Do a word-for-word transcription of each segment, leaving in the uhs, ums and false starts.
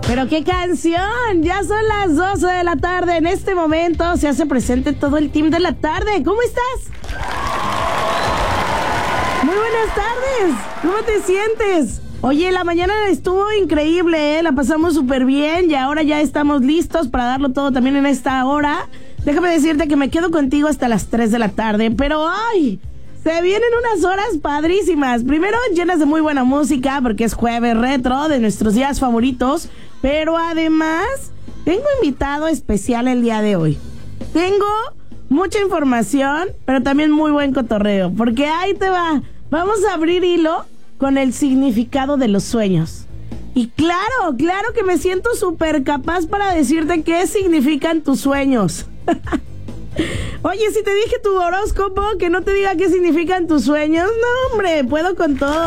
Pero qué canción, ya son las doce de la tarde. En este momento se hace presente todo el team de la tarde. ¿Cómo estás? Muy buenas tardes. ¿Cómo te sientes? Oye, la mañana estuvo increíble, ¿eh? La pasamos súper bien y ahora ya estamos listos para darlo todo también en esta hora. Déjame decirte que me quedo contigo hasta las tres de la tarde, pero ¡ay! Se vienen unas horas padrísimas. Primero, llenas de muy buena música, porque es jueves retro de nuestros días favoritos. Pero además, tengo invitado especial el día de hoy. Tengo mucha información, pero también muy buen cotorreo. Porque ahí te va. Vamos a abrir hilo con el significado de los sueños. Y claro, claro que me siento súper capaz para decirte qué significan tus sueños. Oye, si te dije tu horóscopo, que no te diga qué significan tus sueños. No, hombre, puedo con todo.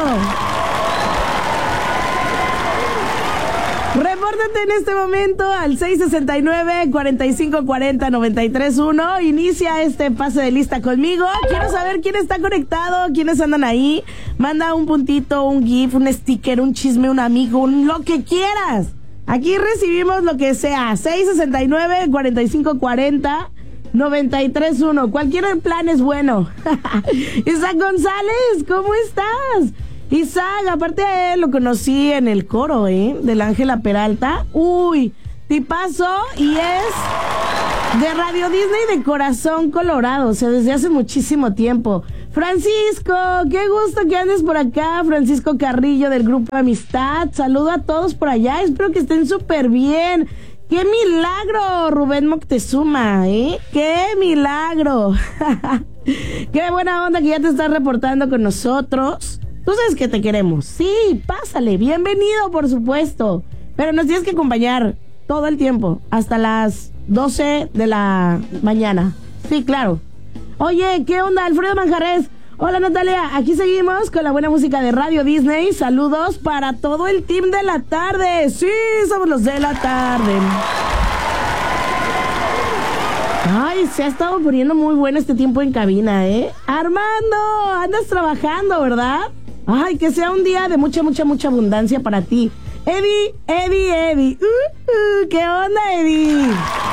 Repórtate en este momento al seis sesenta y nueve, cuarenta y cinco cuarenta, noventa y tres uno. Inicia este pase de lista conmigo. Quiero saber quién está conectado, quiénes andan ahí. Manda un puntito, un gif, un sticker, un chisme, un amigo, un lo que quieras. Aquí recibimos lo que sea. seis sesenta y nueve, cuarenta y cinco cuarenta, noventa y tres uno. Cualquier plan es bueno. Isaac González, ¿cómo estás? Isaac, aparte de él, lo conocí en el coro, ¿eh? Del Ángela Peralta. Uy, tipazo, y es de Radio Disney de Corazón Colorado, o sea, desde hace muchísimo tiempo. Francisco, qué gusto que andes por acá. Francisco Carrillo del Grupo Amistad. Saludo a todos por allá, espero que estén súper bien. ¡Qué milagro, Rubén Moctezuma, eh! ¡Qué milagro! ¡Qué buena onda que ya te estás reportando con nosotros! Tú sabes que te queremos. Sí, pásale, bienvenido, por supuesto. Pero nos tienes que acompañar todo el tiempo, hasta las doce de la mañana. Sí, claro. Oye, ¿qué onda, Alfredo Manjarres? Hola, Natalia, aquí seguimos con la buena música de Radio Disney. Saludos para todo el team de la tarde. Sí, somos los de la tarde. Ay, se ha estado poniendo muy bueno este tiempo en cabina, ¿eh? Armando, andas trabajando, ¿verdad? Ay, que sea un día de mucha, mucha, mucha abundancia para ti. Eddie, Eddie, Eddie. Uh, uh, ¿Qué onda, Eddie?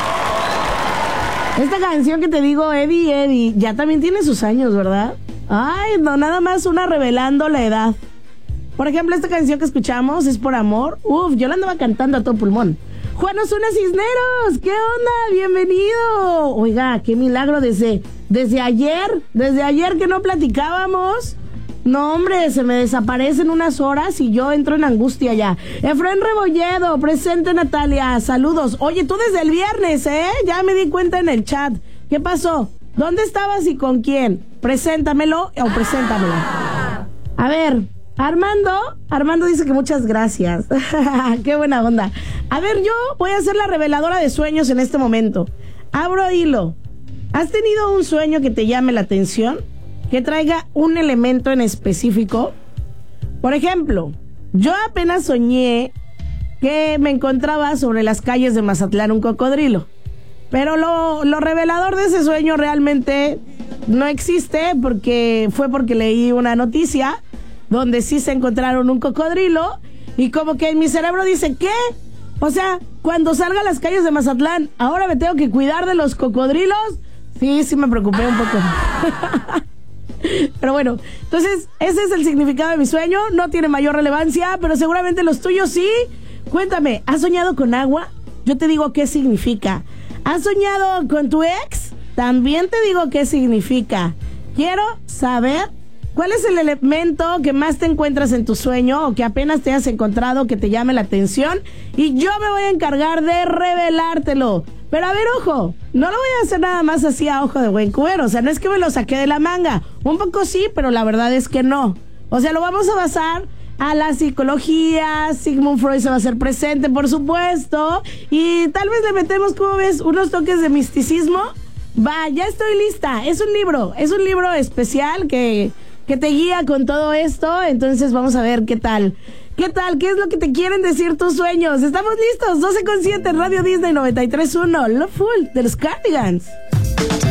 Esta canción que te digo, Eddie, Eddie, ya también tiene sus años, ¿verdad? Ay, no, nada más una revelando la edad. Por ejemplo, esta canción que escuchamos es Por Amor. Uf, yo la andaba cantando a todo pulmón. Juan Osuna Cisneros, ¿qué onda? Bienvenido. Oiga, qué milagro desde, desde ayer, desde ayer que no platicábamos. No, hombre, se me desaparecen unas horas y yo entro en angustia ya. Efraín Rebolledo, presente, Natalia, saludos. Oye, tú desde el viernes, ¿eh? Ya me di cuenta en el chat. ¿Qué pasó? ¿Dónde estabas y con quién? Preséntamelo o preséntamelo. A ver, Armando, Armando dice que muchas gracias. Qué buena onda. A ver, yo voy a ser la reveladora de sueños en este momento. Abro hilo. ¿Has tenido un sueño que te llame la atención? Que traiga un elemento en específico. Por ejemplo, yo apenas soñé que me encontraba sobre las calles de Mazatlán un cocodrilo. Pero lo, lo revelador de ese sueño realmente no existe, porque fue porque leí una noticia donde sí se encontraron un cocodrilo y como que en mi cerebro dice, ¿qué? O sea, cuando salga a las calles de Mazatlán, ¿ahora me tengo que cuidar de los cocodrilos? Sí, sí me preocupé un poco. Pero bueno, entonces ese es el significado de mi sueño. No tiene mayor relevancia, pero seguramente los tuyos sí. Cuéntame, ¿has soñado con agua? Yo te digo qué significa. ¿Has soñado con tu ex? También te digo qué significa. Quiero saber cuál es el elemento que más te encuentras en tu sueño o que apenas te has encontrado que te llame la atención, y yo me voy a encargar de revelártelo. Pero a ver, ojo, no lo voy a hacer nada más así a ojo de buen cubero. O sea, no es que me lo saqué de la manga. Un poco sí, pero la verdad es que no. O sea, lo vamos a basar a la psicología. Sigmund Freud se va a hacer presente, por supuesto. Y tal vez le metemos, ¿cómo ves?, unos toques de misticismo. Va, ya estoy lista. Es un libro, es un libro especial que, que te guía con todo esto. Entonces vamos a ver qué tal. ¿Qué tal? ¿Qué es lo que te quieren decir tus sueños? ¿Estamos listos? doce con siete, Radio Disney noventa y tres punto uno, Love Full de los Cardigans.